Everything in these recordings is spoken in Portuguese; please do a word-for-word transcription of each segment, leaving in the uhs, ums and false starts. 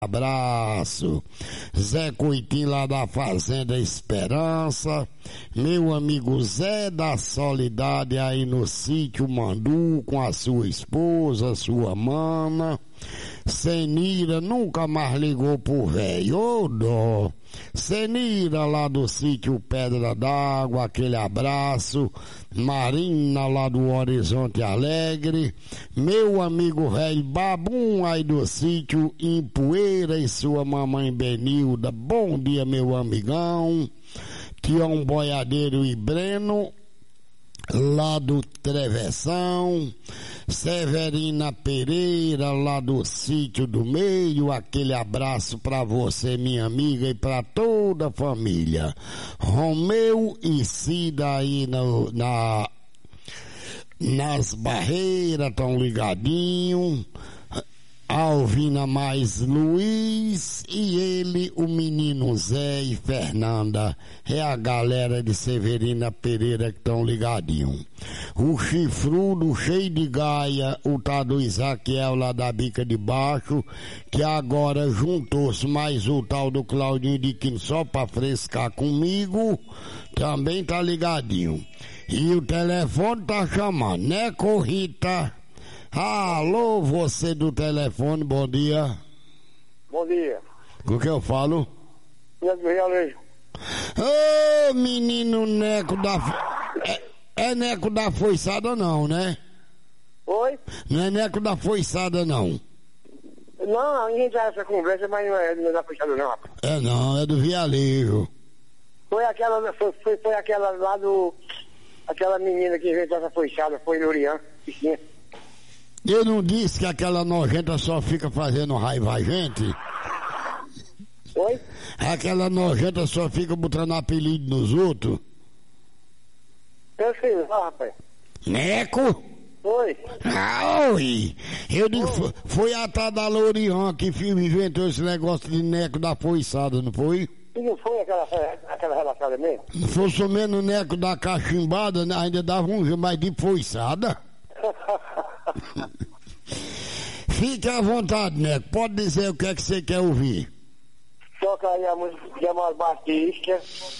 Abraço, Zé Coitinho lá da Fazenda Esperança, meu amigo Zé da Solidade aí no sítio Mandu com a sua esposa, sua mana. Senira nunca mais ligou pro velho, ô dó. Senira lá do sítio Pedra d'Água, aquele abraço. Marina lá do Horizonte Alegre, meu amigo velho Babum aí do sítio Empoeira e sua mamãe Benilda, bom dia meu amigão. Tião Boiadeiro e Breno lá do Travessão, Severina Pereira lá do Sítio do Meio, aquele abraço pra você minha amiga e pra toda a família. Romeu e Cida aí no, na nas barreiras tão ligadinho. Alvina mais Luiz e ele, o menino Zé e Fernanda, é a galera de Severina Pereira que estão ligadinho. O chifrudo cheio de gaia, o tal do Isaquiel lá da Bica de Baixo, que agora juntou-se mais o tal do Claudinho de Quino só pra frescar comigo, também tá ligadinho. E o telefone tá chamando, né, Corrita? Alô, você do telefone, bom dia. Bom dia. Com o que eu falo? Neco do Realejo. Ô, menino Neco da... É, é Neco da Foiçada não, né? Oi? Não é Neco da Foiçada não. Não, a gente já essa conversa, mas não é, não é da fechada não, rapaz. É não, é do Vialejo. Foi aquela, foi, foi, foi aquela lá do... Aquela menina que inventou essa foiçada, foi Lurian, Piscinha. Eu não disse que aquela nojenta só fica fazendo raiva a gente? Oi? Aquela nojenta só fica botando apelido nos outros? Eu sei lá, rapaz. Neco? Oi? Ah, oi! Eu digo, foi, foi a tal da Lorian que inventou esse negócio de Neco da Foiçada, não foi? E não foi aquela, aquela relaxada mesmo? Se fosse o menos Neco da cachimbada, ainda dava um jeito, mas de foiçada. Fique à vontade, Neco. Pode dizer o que é que você quer ouvir. Toca aí a música de Amor Batista.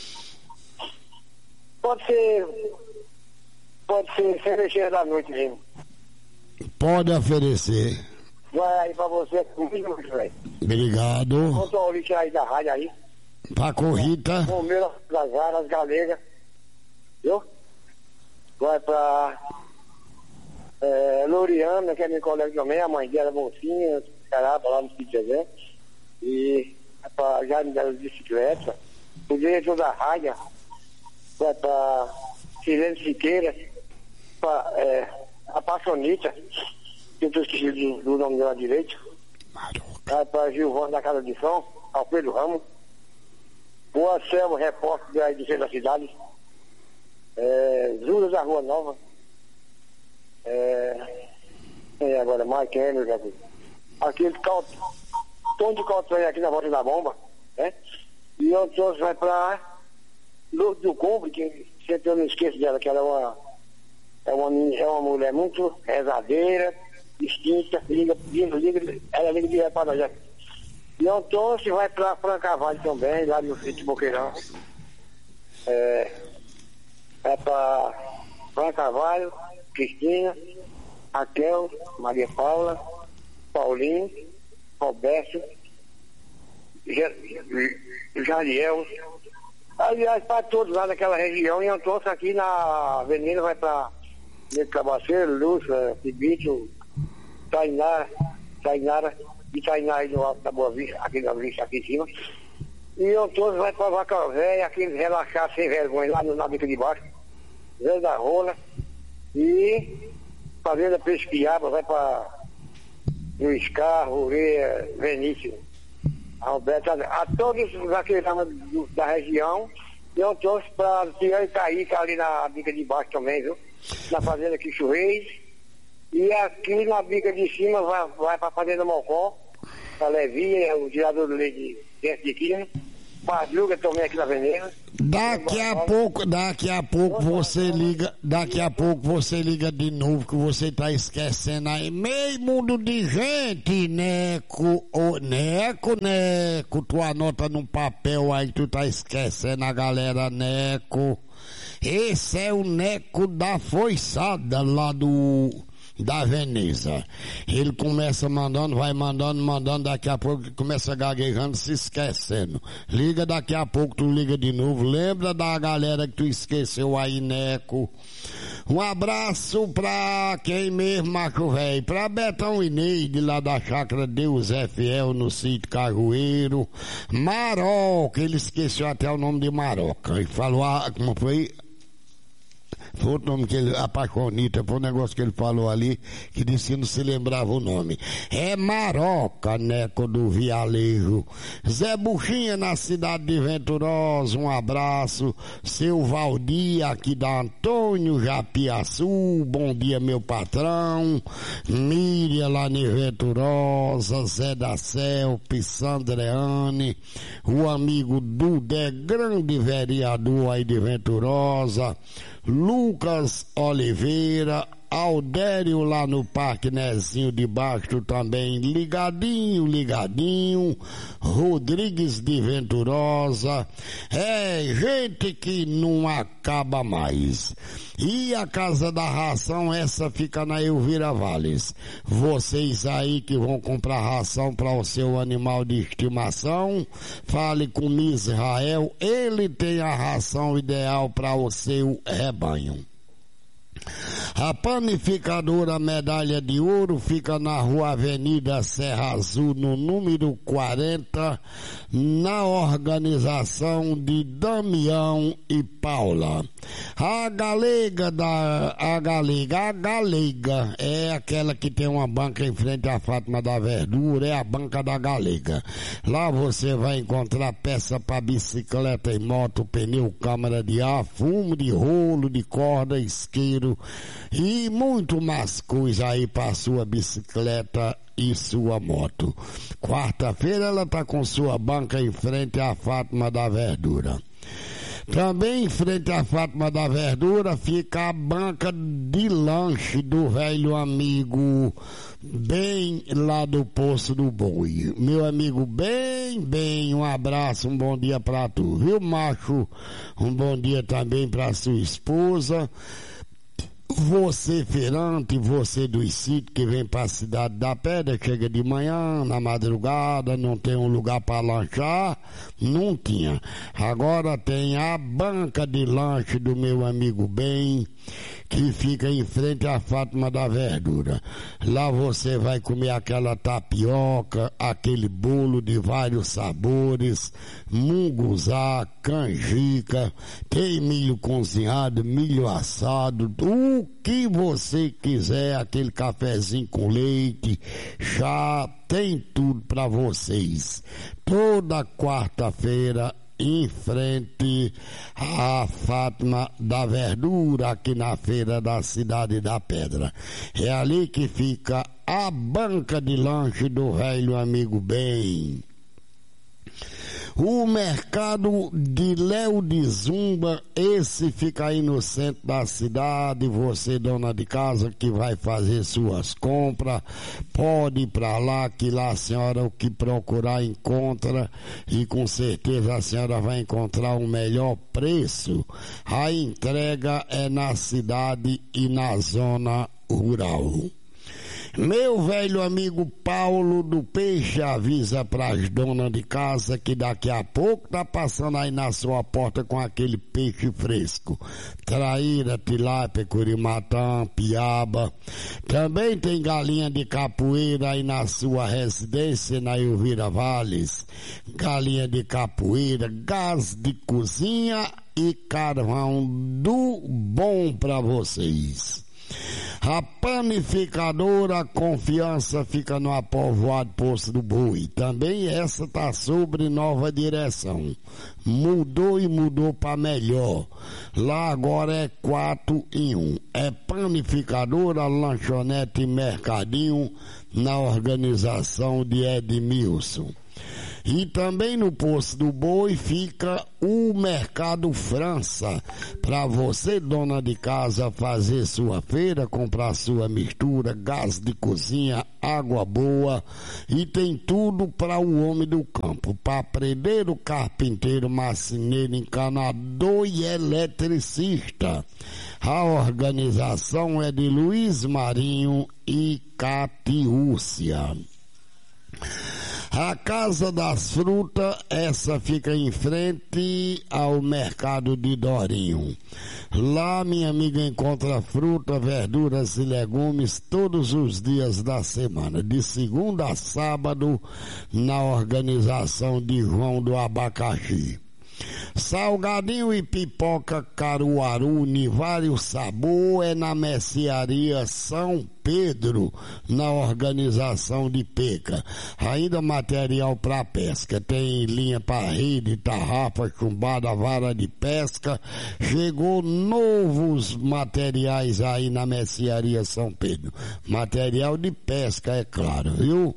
Pode ser. Pode ser Cervejeira da Noite mesmo. Pode oferecer. Vai aí pra você comigo, velho. Obrigado. Conta o ouvinte aí da rádio aí. Pra Corrita. O meu das varas galegas. Viu? Vai pra. É, Loriana, que é minha colega também, a mãe dela, mocinha, caramba, lá no sítio Zé. E pra Jaime dela de bicicleta. O diretor da rádio, vai pra Silene Siqueira, pra é, a Paixonita, que eu tô esquecido do, do nome dela direito. Vai pra Gilvão da Casa de Som, Alfredo Ramos. O Anselmo, repórter aí do centro da cidade. É, Júlio da Rua Nova. É, é agora mais quem é, meu Jesus? Aquele cal, tom de calções aqui na volta da bomba, né? E o outro vai pra Luz do Cumbre, que sempre eu não esqueço dela, que ela é uma, é uma, é uma mulher muito rezadeira, distinta, liga, liga, liga, ela liga direto para nós. E o Antônio vai pra Fran Carvalho também, lá no sítio Boqueirão. É, é pra Fran Carvalho, Cristina, Raquel, Maria Paula, Paulinho, Roberto, Jariel, aliás, para todos lá daquela região. E Antônio aqui na avenida vai para Cabaceiro, Lúcia, Tibito, Tainara, Tainara e Tainara no alto da Boa Vista, aqui na Vista, aqui em cima. E Antônio vai para Vaca Velha, aquele relaxar sem vergonha lá no, na bica de baixo, Zé da Rola. E Fazenda Pesquiaba vai para Luiz Carro, Ureia, Venício, Alberto, a, a todos os vaqueiros da região. E eu trouxe para Tião e Caíca ali na bica de baixo também, viu? Na Fazenda Quixureis. E aqui na bica de cima vai, vai para a Fazenda Mocó, a Levia, o tirador do leite de dentro de Quina. Madruga também aqui na Veneza. Daqui a pouco, daqui a pouco você liga, daqui a pouco você liga de novo que você tá esquecendo aí. Meio mundo de gente, Neco, ô Neco, Neco, tu anota num papel aí que tu tá esquecendo a galera, Neco. Esse é o Neco da Foiçada lá do... da Veneza. Ele começa mandando, vai mandando, mandando, daqui a pouco começa gaguejando, se esquecendo. Liga daqui a pouco, tu liga de novo. Lembra da galera que tu esqueceu aí, Neco. Um abraço pra quem mesmo, macho velho? Pra Betão Ineide, lá da chácara Deus é Fiel, no sítio Cajueiro. Maroca, ele esqueceu até o nome de Maroca. Ele falou, ah, como foi? Foi outro nome que ele, a Paconita, foi um negócio que ele falou ali, que disse que não se lembrava o nome. É Maroca, Neco do Vialejo. Zé Buchinha, na cidade de Venturosa, um abraço. Seu Valdir, aqui da Antônio Japiaçu, bom dia, meu patrão. Miriam, lá em Venturosa, Zé da Celpe, Sandreane, o amigo Dudé, grande vereador aí de Venturosa. Lucas Oliveira, Aldério lá no Parque Nezinho de Baixo também, ligadinho, ligadinho, Rodrigues de Venturosa, é gente que não acaba mais. E a Casa da Ração, essa fica na Elvira Valles. Vocês aí que vão comprar ração para o seu animal de estimação, fale com Israel, ele tem a ração ideal para o seu rebanho. A panificadora Medalha de Ouro fica na rua Avenida Serra Azul, no número quarenta, na organização de Damião e Paula. A galega da... a galega, a galega é aquela que tem uma banca em frente à Fátima da Verdura, é a banca da galega. Lá você vai encontrar peça para bicicleta e moto, pneu, câmara de ar, fumo de rolo, de corda, isqueiro, e muito mais coisa aí para sua bicicleta e sua moto. Quarta-feira ela tá com sua banca em frente à Fátima da Verdura. Também em frente à Fátima da Verdura fica a banca de lanche do velho amigo, bem lá do Poço do Boi. Meu amigo, bem, bem, um abraço, um bom dia pra tu, viu, macho? Um bom dia também pra sua esposa. Você feirante, você dos sítios que vem para a cidade da Pedra, chega de manhã, na madrugada, não tem um lugar para lanchar, não tinha. Agora tem a banca de lanche do meu amigo bem, que fica em frente à Fátima da Verdura. Lá você vai comer aquela tapioca, aquele bolo de vários sabores, munguzá, canjica, tem milho cozinhado, milho assado, o que você quiser, aquele cafezinho com leite, chá, tem tudo para vocês. Toda quarta-feira em frente à Fátima da Verdura, aqui na feira da Cidade da Pedra. É ali que fica a banca de lanche do velho amigo bem. O mercado de Léo de Zumba, esse fica aí no centro da cidade. Você, dona de casa, que vai fazer suas compras, pode ir pra lá, que lá a senhora o que procurar encontra, e com certeza a senhora vai encontrar o melhor preço. A entrega é na cidade e na zona rural. Meu velho amigo Paulo do Peixe avisa pras donas de casa que daqui a pouco tá passando aí na sua porta com aquele peixe fresco. Traíra, tilápia, curimatã, piaba. Também tem galinha de capoeira aí na sua residência, na Elvira Valles. Galinha de capoeira, gás de cozinha e carvão do bom pra vocês. A panificadora Confiança fica no Apovoado Poço do Boi. Também essa tá sobre nova direção. Mudou e mudou para melhor. Lá agora é quatro em um. É panificadora, lanchonete e mercadinho na organização de Edmilson. E também no Poço do Boi fica o Mercado França, para você, dona de casa, fazer sua feira, comprar sua mistura, gás de cozinha, água boa, e tem tudo para o homem do campo, para aprender o carpinteiro, marceneiro, encanador e eletricista. A organização é de Luiz Marinho e Catiúcia. A Casa das Frutas, essa fica em frente ao Mercado de Dorinho. Lá, minha amiga, encontra fruta, verduras e legumes todos os dias da semana, de segunda a sábado, na organização de João do Abacaxi. Salgadinho e pipoca Caruaru, de vários sabores, é na mercearia São Pedro, na organização de Peca. Ainda material para pesca, tem linha para rede, tarrafa, chumbada, vara de pesca. Chegou novos materiais aí na mercearia São Pedro. Material de pesca, é claro, viu?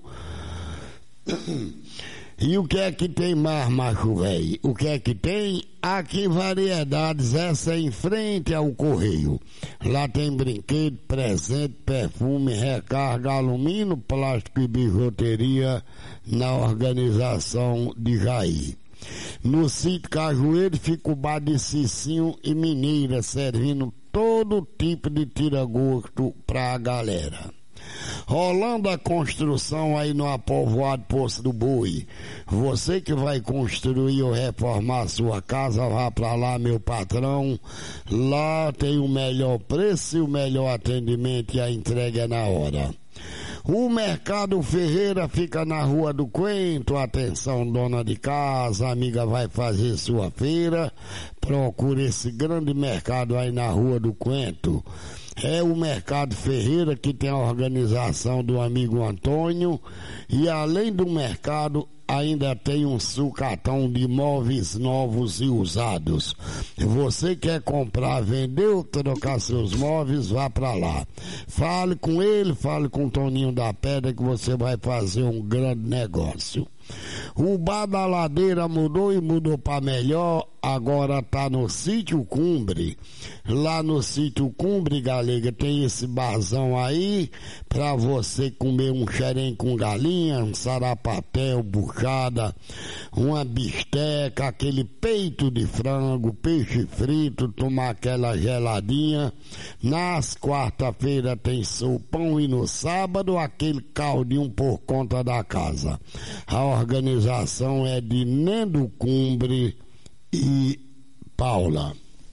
E o que é que tem mais, macho velho? O que é que tem? Aqui variedades, essa é em frente ao Correio. Lá tem brinquedo, presente, perfume, recarga, alumínio, plástico e bijuteria na organização de Jair. No sítio Cajueiro fica o bar de Cicinho e Mineira, servindo todo tipo de tira-gosto pra galera. Rolando a construção aí no Apovoado Poço do Boi. Você que vai construir ou reformar sua casa, vá pra lá, meu patrão. Lá tem o melhor preço e o melhor atendimento, e a entrega é na hora. O Mercado Ferreira fica na Rua do Coentro. Atenção, dona de casa, amiga, vai fazer sua feira, procure esse grande mercado aí na Rua do Coentro. É o Mercado Ferreira, que tem a organização do amigo Antônio, e além do mercado ainda tem um sucatão de móveis novos e usados. Você quer comprar, vender ou trocar seus móveis, vá pra lá. Fale com ele, fale com o Toninho da Pedra, que você vai fazer um grande negócio. O Bar da Ladeira mudou e mudou para melhor, agora tá no Sítio Cumbre. Lá no Sítio Cumbre, galega, tem esse barzão aí para você comer um xerém com galinha, um sarapatel, buchada, uma bisteca, aquele peito de frango, peixe frito, tomar aquela geladinha. Nas quarta-feira tem sopão e no sábado aquele caldinho por conta da casa. A organização é de Nendo Cumbre e Paula.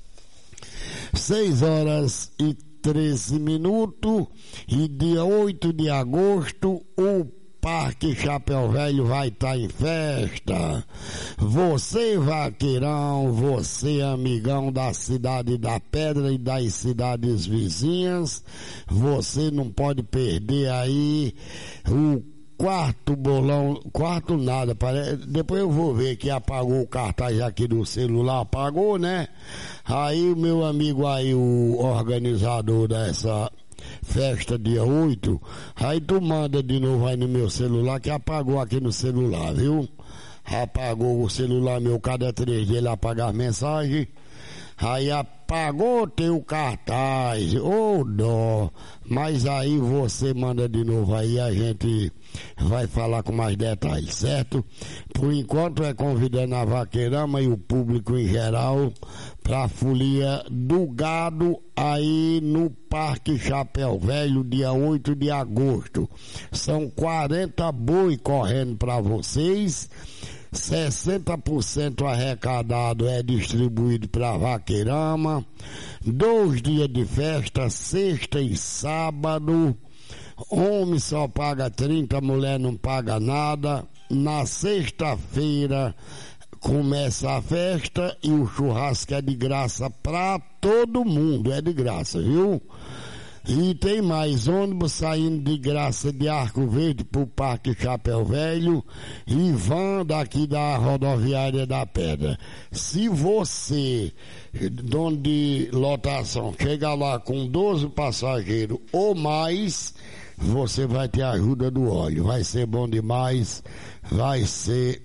Seis horas e treze minutos, e dia oito de agosto o Parque Chapéu Velho vai estar em festa. Você, vaqueirão, você, amigão da Cidade da Pedra e das cidades vizinhas, você não pode perder aí o quarto bolão, quarto nada, parece, depois eu vou ver que apagou o cartaz aqui do celular, apagou, né? Aí o meu amigo aí, o organizador dessa festa dia oito, aí tu manda de novo aí no meu celular, que apagou aqui no celular, viu? Apagou o celular meu, cada três dias ele apaga as mensagens. Aí apagou teu cartaz, ô oh, dó, mas aí você manda de novo aí, a gente vai falar com mais detalhes, certo? Por enquanto é convidando a Vaqueirama e o público em geral para a folia do gado aí no Parque Chapéu Velho, dia oito de agosto. São quarenta boi correndo para vocês. sessenta por cento arrecadado é distribuído para Vaqueirama. Dois dias de festa, sexta e sábado. Homem só paga trinta, mulher não paga nada. Na sexta-feira começa a festa e o churrasco é de graça para todo mundo, é de graça, viu? E tem mais ônibus saindo de graça de Arco Verde pro Parque Chapéu Velho e van daqui da rodoviária da Pedra. Se você, dono de lotação, chegar lá com doze passageiros ou mais, você vai ter a ajuda do óleo. Vai ser bom demais, vai ser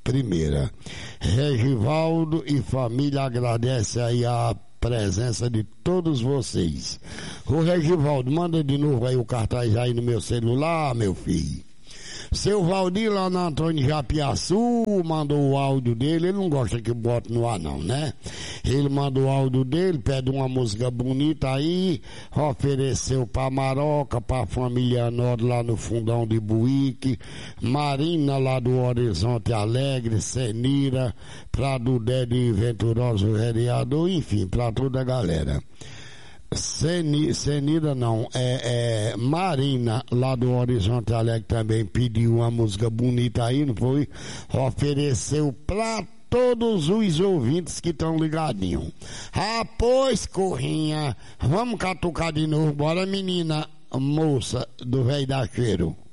primeira. Regivaldo e família agradece aí a presença de todos vocês. Ô Regivaldo, manda de novo aí o cartaz aí no meu celular, meu filho. Seu Valdir lá na Antônio Japiaçu mandou o áudio dele, ele não gosta que bote no ar não, né? Ele mandou o áudio dele, pede uma música bonita aí, ofereceu pra Maroca, pra família Nord lá no Fundão de Buíque, Marina lá do Horizonte Alegre, Senira, pra Dudé de Venturoso Vereador, enfim, pra toda a galera. Seni, Senida não, é, é Marina lá do Horizonte Alegre também pediu uma música bonita aí, não foi? Ofereceu pra todos os ouvintes que estão ligadinhos. Ah, pois, Corrinha, vamos catucar de novo, bora menina, moça do velho da cheiro.